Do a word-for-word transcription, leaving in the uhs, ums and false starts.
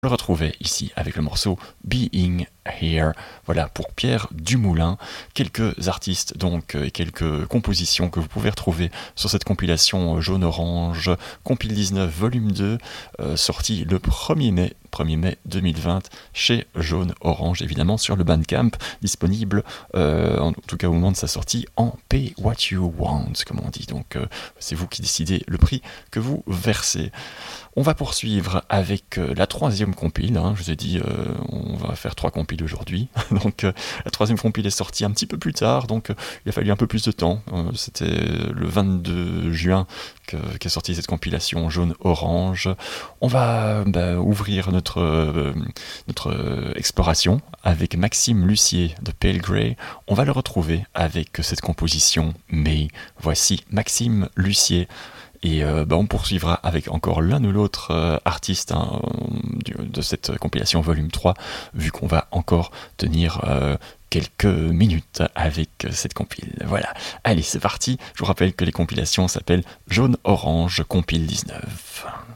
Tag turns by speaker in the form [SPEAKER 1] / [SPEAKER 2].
[SPEAKER 1] le retrouvait ici avec le morceau Being Here. Voilà pour Pierre Dumoulin, quelques artistes donc et quelques compositions que vous pouvez retrouver sur cette compilation Jaune-Orange, compile dix-neuf volume deux, euh, sortie le premier mai deux mille vingt chez Jaune-Orange, évidemment sur le Bandcamp, disponible euh, en tout cas au moment de sa sortie en Pay What You Want, comme on dit. Donc euh, c'est vous qui décidez le prix que vous versez. On va poursuivre avec euh, la troisième compile, hein. Je vous ai dit euh, on va faire trois compiles aujourd'hui, donc euh, la troisième compile est sortie un petit peu plus tard, donc euh, il a fallu un peu plus de temps, euh, c'était le vingt-deux juin que, qu'est sortie cette compilation Jaune-Orange. On va bah, ouvrir notre, euh, notre euh, exploration avec Maxime Lussier de Pale Grey. On va le retrouver avec cette composition May. Voici Maxime Lussier. Et euh, bah, on poursuivra avec encore l'un ou l'autre euh, artiste hein, du, de cette compilation volume trois, vu qu'on va encore tenir euh, quelques minutes avec cette compile. Voilà, allez c'est parti, je vous rappelle que les compilations s'appellent Jaune-Orange Compile dix-neuf.